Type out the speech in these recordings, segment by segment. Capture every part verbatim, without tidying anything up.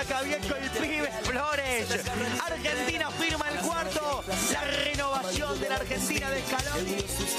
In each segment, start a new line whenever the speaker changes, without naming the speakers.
arranca bien con el pibe Flores. Argentina firma el cuarto. La renovación de la Argentina de Scaloni.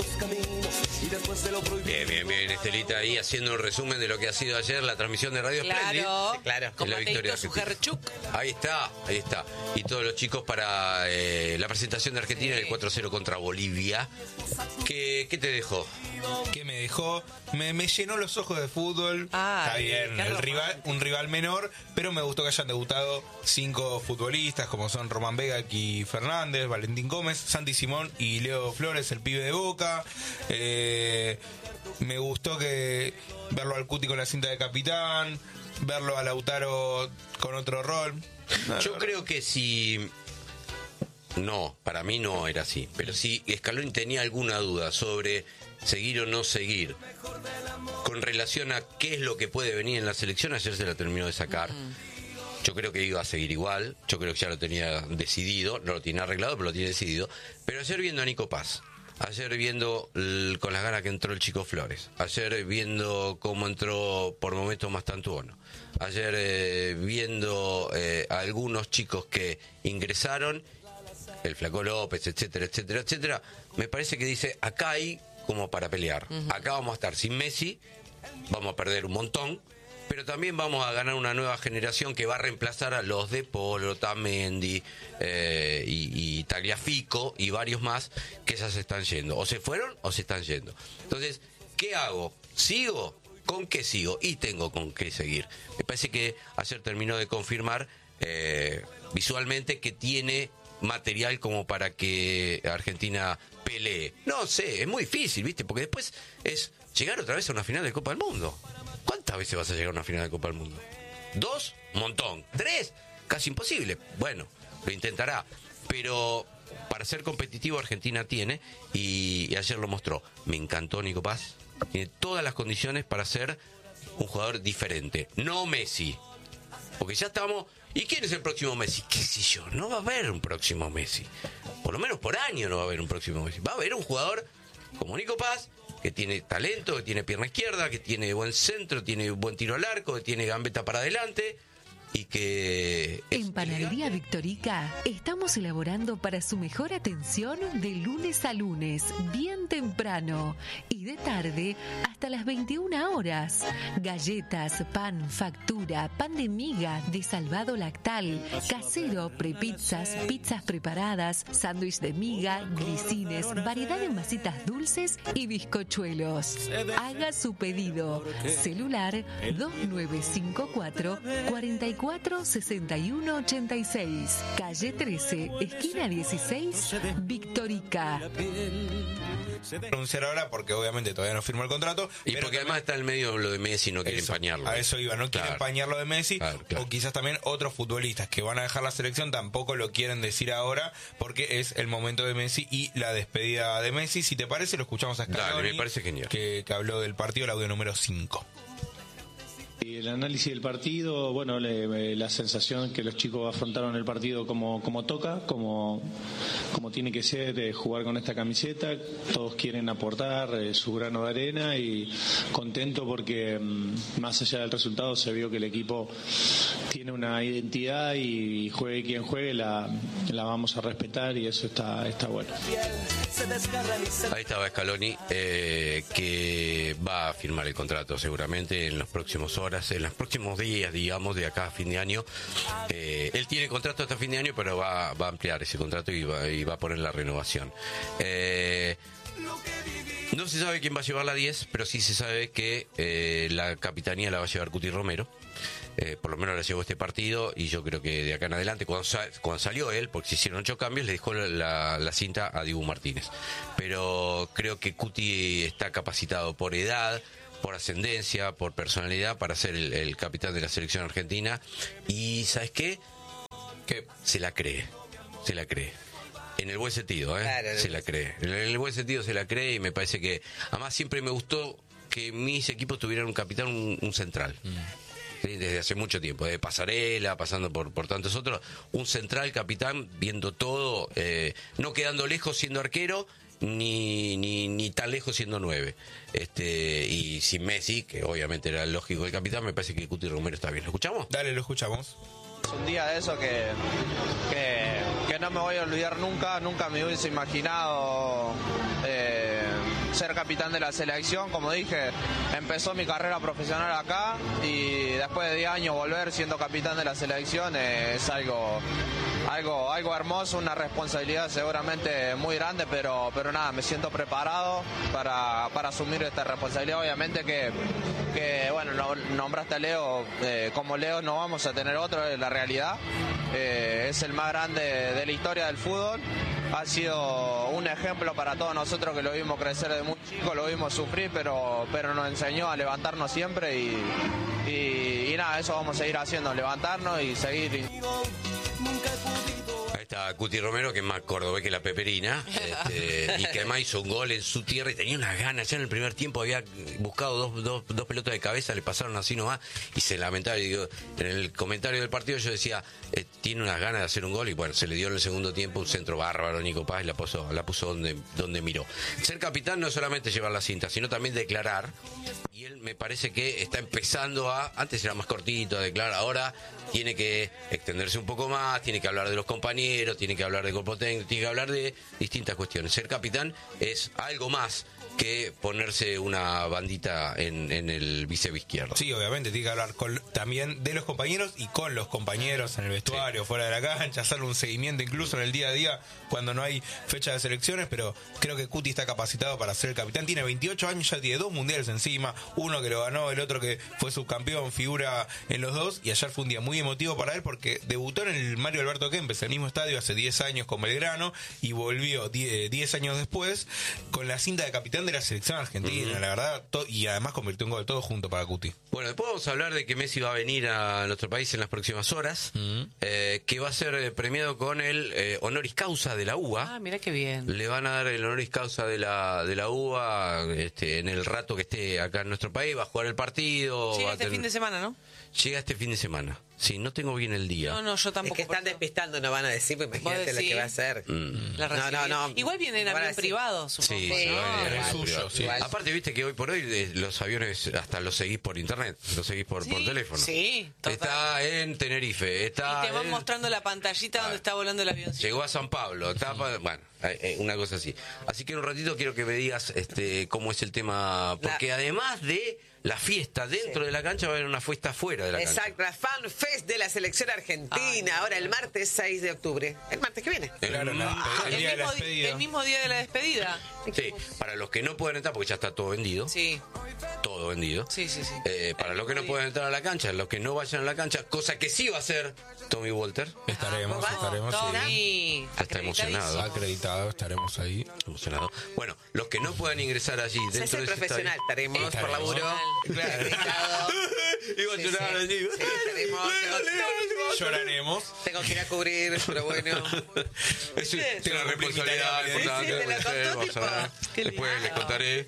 Bien, bien, bien, Estelita ahí haciendo un resumen de lo que ha sido ayer la transmisión de Radio Splendid.
Claro,
claro,
con
la victoria
Mateito
argentina.
Sujerchuk.
Ahí está, ahí está. Y todos los chicos para eh, la presentación de Argentina en el cuatro cero contra Bolivia. ¿Qué, qué te dejó?
¿Qué me dejó? Me, me llenó los ojos de fútbol.
Ah,
Está bien, el rival, un rival menor, pero me gustó que hayan debutado cinco futbolistas como son Román Vega, Aquí Fernández, Valentín Gómez, Santi Simón y Leo Flores, el pibe de Boca. Eh, me gustó que verlo al Cuti con la cinta de capitán, verlo a Lautaro con otro rol.
Yo creo que si... No, para mí no era así. Pero si Scaloni tenía alguna duda sobre seguir o no seguir con relación a qué es lo que puede venir en la selección, ayer se la terminó de sacar. Yo creo que iba a seguir igual. Yo creo que ya lo tenía decidido. No lo tiene arreglado, pero lo tiene decidido. Pero ayer viendo a Nico Paz, ayer viendo el, con las ganas que entró el chico Flores, ayer viendo cómo entró por momentos Mastantuono, ayer eh, viendo eh, a algunos chicos que ingresaron, el Flaco López, etcétera, etcétera, etcétera, me parece que dice, acá hay como para pelear. Uh-huh. Acá vamos a estar sin Messi, vamos a perder un montón, pero también vamos a ganar una nueva generación que va a reemplazar a los de Polo, Tamendi eh, y, y Tagliafico y varios más que ya se están yendo. O se fueron o se están yendo. Entonces, ¿qué hago? ¿Sigo? ¿Con qué sigo? Y tengo con qué seguir. Me parece que ayer terminó de confirmar eh, visualmente que tiene material como para que Argentina pelee. No sé, es muy difícil, ¿viste? Porque después es llegar otra vez a una final de Copa del Mundo. ¿Cuántas veces vas a llegar a una final de Copa del Mundo? ¿Dos? Un montón. ¿Tres? Casi imposible. Bueno, lo intentará. Pero para ser competitivo Argentina tiene, y, y ayer lo mostró. Me encantó Nico Paz. Tiene todas las condiciones para ser un jugador diferente. No Messi. Porque ya estamos... ¿Y quién es el próximo Messi? ¿Qué sé yo? No va a haber un próximo Messi. Por lo menos por año no va a haber un próximo Messi. Va a haber un jugador como Nico Paz, que tiene talento, que tiene pierna izquierda, que tiene buen centro, tiene buen tiro al arco, que tiene gambeta para adelante y que...
En Panadería Victorica estamos elaborando para su mejor atención de lunes a lunes, bien temprano, y de tarde hasta las veintiuna horas. Galletas, pan, factura, pan de miga, de salvado lactal, casero, prepizzas, pizzas preparadas, sándwich de miga, grisines, variedad de masitas dulces y bizcochuelos. Haga su pedido. Celular dos nueve cinco cuatro, cuatro cuatro sesenta y uno ochenta y seis, calle trece, esquina dieciséis, Victorica.
Pronunciar ahora porque obviamente todavía no firmó el contrato.
Y
pero
porque
también,
además está en el medio lo de Messi, no quiere
eso,
empañarlo.
A eso iba, no quiere
claro.
empañar lo de Messi.
Claro, claro.
O quizás también otros futbolistas que van a dejar la selección tampoco lo quieren decir ahora porque es el momento de Messi y la despedida de Messi. Si te parece, lo escuchamos a Scaloni.
Dale, me parece genial.
Que, que habló del partido, el audio número cinco.
Y el análisis del partido, bueno, le, la sensación que los chicos afrontaron el partido como, como toca, como, como tiene que ser, eh, jugar con esta camiseta. Todos quieren aportar eh, su grano de arena y contento porque mm, más allá del resultado se vio que el equipo tiene una identidad y juegue quien juegue, la, la vamos a respetar y eso está, está bueno.
Ahí estaba Scaloni, eh, que va a firmar el contrato seguramente en las próximas horas, en los próximos días, digamos, de acá a fin de año. Eh, él tiene contrato hasta fin de año, pero va, va a ampliar ese contrato y va, y va a poner la renovación. Eh, no se sabe quién va a llevar la diez, pero sí se sabe que eh, la capitanía la va a llevar Cuti Romero. Eh, por lo menos la llevó este partido y yo creo que de acá en adelante, cuando, sal, cuando salió él, porque se hicieron ocho cambios, le dejó la, la, la cinta a Dibu Martínez. Pero creo que Cuti está capacitado por edad, por ascendencia, por personalidad para ser el, el capitán de la selección argentina. Y ¿sabes qué? Que se la cree, se la cree. En el buen sentido, ¿eh? Claro, se la cree. En el buen sentido se la cree y me parece que... Además siempre me gustó que mis equipos tuvieran un capitán, un, un central. Mm. ¿Sí? Desde hace mucho tiempo, de Pasarela, pasando por, por tantos otros. Un central capitán viendo todo, eh, no quedando lejos siendo arquero, ni, ni, ni tan lejos siendo nueve. Este, y sin Messi, que obviamente era lógico el capitán, me parece que Cuti Romero está bien. ¿Lo escuchamos?
Dale, lo escuchamos.
un día de eso que, que, que no me voy a olvidar nunca, nunca me hubiese imaginado eh, ser capitán de la selección. Como dije, empezó mi carrera profesional acá y después de diez años volver siendo capitán de la selección eh, es algo, algo, algo hermoso, una responsabilidad seguramente muy grande, pero, pero nada, me siento preparado para, para asumir esta responsabilidad. Obviamente que, que bueno, no, nombraste a Leo, eh, como Leo no vamos a tener otro, es la realidad. Eh, es el más grande de la historia del fútbol. Ha sido un ejemplo para todos nosotros que lo vimos crecer desde muy chico, lo vimos sufrir, pero, pero nos enseñó a levantarnos siempre y, y, y nada, eso vamos a seguir haciendo, levantarnos y seguir.
Ahí está Cuti Romero, que es más cordobés que la peperina, este, y que además hizo un gol en su tierra y tenía unas ganas. Ya en el primer tiempo había buscado dos, dos, dos pelotas de cabeza, le pasaron así nomás y se lamentaba. Y digo, en el comentario del partido yo decía, eh, tiene unas ganas de hacer un gol, y bueno, se le dio en el segundo tiempo un centro bárbaro, Nico Paz, y la puso, la puso donde, donde miró. Ser capitán no es solamente llevar la cinta, sino también declarar, y él me parece que está empezando a, antes era más cortito a declarar, ahora tiene que extenderse un poco más, tiene que hablar de los compañeros, tiene que hablar de cuerpo técnico, tiene que hablar de distintas cuestiones. Ser capitán es algo más que ponerse una bandita en, en el bíceps izquierdo.
Sí, obviamente, tiene que hablar con, también de los compañeros y con los compañeros en el vestuario, sí, fuera de la cancha, hacerle un seguimiento incluso en el día a día cuando no hay fecha de selecciones, pero creo que Cuti está capacitado para ser el capitán. Tiene veintiocho años, ya tiene dos mundiales encima, uno que lo ganó, el otro que fue subcampeón, figura en los dos, y ayer fue un día muy emotivo para él porque debutó en el Mario Alberto Kempes, el mismo estadio, hace diez años con Belgrano, y volvió diez años después con la cinta de capitán de la selección argentina, uh-huh. la verdad, to- y además convirtió un gol todo junto para Cuti.
Bueno, después vamos a hablar de que Messi va a venir a nuestro país en las próximas horas, uh-huh. eh, que va a ser eh, premiado con el eh, honoris causa de la U B A.
Ah, mira qué bien.
Le van a dar el honoris causa de la de la U B A este, en el rato que esté acá en nuestro país, va a jugar el partido.
Llega
va a
este
tener...
fin de semana, ¿no?
Llega este fin de semana. Sí, no tengo bien el día.
No, no, yo tampoco.
Es que están despistando, no van a decir, pues imagínate lo que va a hacer.
Mm.
La
no, no, no.
Igual viene en avión privado, supongo.
Sí,
¿no?
sí,
no,
es
suyo, sí.
Aparte, viste que hoy por hoy eh, los aviones hasta los seguís por internet, los seguís por,
sí,
por teléfono.
Sí, total.
Está en Tenerife, está
y te van
en...
mostrando la pantallita donde está volando el avión.
Llegó a San Pablo, está pa... bueno, eh, una cosa así. Así que en un ratito quiero que me digas este cómo es el tema, porque la... además de la fiesta dentro sí. de la cancha, va a haber una fiesta fuera de la
Exacto,
cancha.
Exacto, la Fan Fest de la selección argentina, Ay, ahora el martes seis de octubre. El martes que viene.
Claro,
el,
la, el,
el,
día
mismo,
de la despedida.
el mismo día de la despedida.
Sí, para los que no pueden entrar, porque ya está todo vendido.
Sí.
Todo vendido.
Sí, sí, sí.
Eh, para los que no pueden entrar a la cancha, los que no vayan a la cancha, cosa que sí va a hacer Tommy Walter.
Estaremos,
ah,
estaremos.
Tommy.
Sí.
Está emocionado.
Acreditado, estaremos ahí.
Emocionado. Bueno, los que no puedan ingresar allí dentro
Se
de ese
profesional,
estadio,
estaremos, estaremos por laburo.
Claro. Iba a
Sí,
llorar
sí.
allí.
Sí, estaremos. Tengo-
Lloraremos.
Tengo que ir a cubrir, pero bueno.
Es, tengo una responsabilidad
Sí,
importante.
sí, te la
ustedes,
contó,
vamos a ver.
Qué
Después les
lindo.
contaré.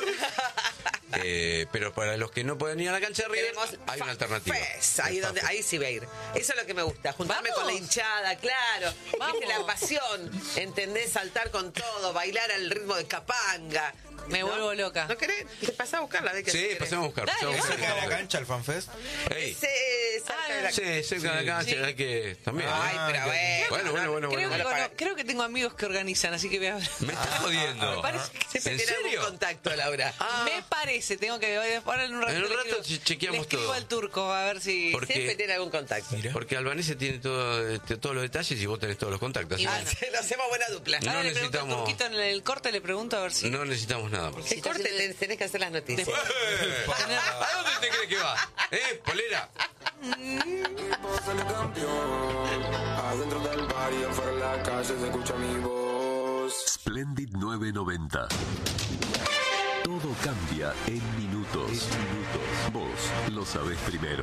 Eh, pero para los que no pueden ir a la cancha de River,
Tenemos
hay una
Fan
alternativa.
Fest, ahí, donde, ahí sí voy a ir. Eso es lo que me gusta, juntarme
¿Vamos?
con la hinchada, claro.
Vamos.
Viste, la pasión, ¿entendés? Saltar con todo, bailar al ritmo de capanga.
Me
¿No?
vuelvo loca.
¿No querés? ¿Te pasás a buscarla? ¿De qué
Sí,
querés?
pasemos a buscar.
Dale,
pasemos a
vamos.
¿Cerca de la
buscar.
cancha el FanFest?
Ey,
Sí, cerca de la
sí, cerca de la cancha,
Sí.
hay que también.
Ay,
¿eh?
pero bueno.
Bueno, bueno, bueno,
Creo,
bueno.
que, cono- creo que tengo amigos que organizan, así que voy a hablar.
Me estás jodiendo.
Me parece que-
Siempre
¿En
tiene
serio?
algún contacto, Laura.
Ah.
Me parece, tengo que ahora en un rato,
En un
le
rato
escribo-
che- chequeamos
le escribo
todo.
al turco a ver si
Porque-
Siempre tiene algún contacto.
Porque Albanese tiene todo, este, todos los detalles y vos tenés todos los contactos.
Y
así
bueno.
que
Lo hacemos buena dupla.
No
ahora le pregunto al
necesitamos-
turquito en el corte, le pregunto a ver si
no necesitamos nada más.
El corte ten- tenés que hacer las noticias.
¡Eh! ¿A dónde te crees que va? ¿Eh, polera?
Sale campeón. Adentro del bar y afuera en la calle se escucha mi voz.
Splendid nueve noventa. Todo cambia en minutos. Minutos. Vos lo sabés primero.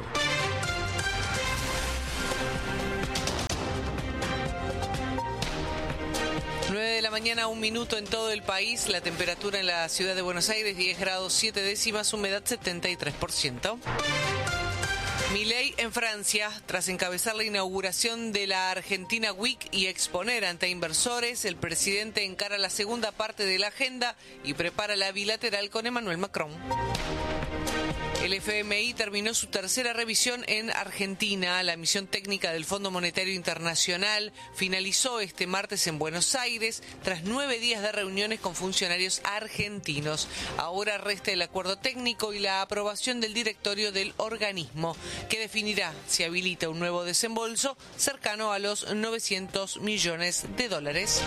nueve de la mañana, un minuto en todo el país. La temperatura en la ciudad de Buenos Aires, diez grados siete décimas, humedad setenta y tres por ciento. Milei en Francia, tras encabezar la inauguración de la Argentina Week y exponer ante inversores, el presidente encara la segunda parte de la agenda y prepara la bilateral con Emmanuel Macron. El F M I terminó su tercera revisión en Argentina. La misión técnica del Fondo Monetario Internacional finalizó este martes en Buenos Aires tras nueve días de reuniones con funcionarios argentinos. Ahora resta el acuerdo técnico y la aprobación del directorio del organismo, que definirá si habilita un nuevo desembolso cercano a los novecientos millones de dólares.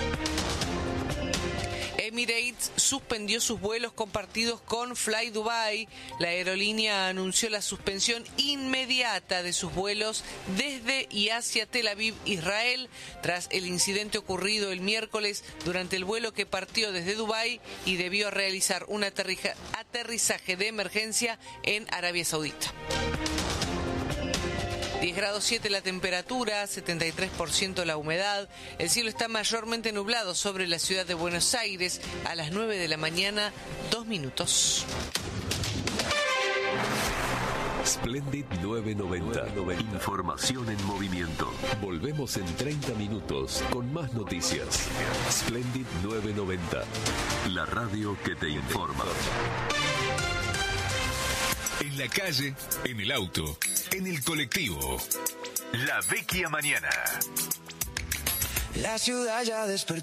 Emirates suspendió sus vuelos compartidos con Fly Dubai. La aerolínea anunció la suspensión inmediata de sus vuelos desde y hacia Tel Aviv, Israel, tras el incidente ocurrido el miércoles durante el vuelo que partió desde Dubái y debió realizar un aterrija- aterrizaje de emergencia en Arabia Saudita. diez grados siete la temperatura, setenta y tres por ciento la humedad. El cielo está mayormente nublado sobre la ciudad de Buenos Aires a las nueve de la mañana, dos minutos.
Splendid novecientos noventa. Información en movimiento. Volvemos en treinta minutos con más noticias. Splendid novecientos noventa. La radio que te informa.
En la calle, en el auto, en el colectivo. La Vecchia Mañana.
La ciudad ya despertó.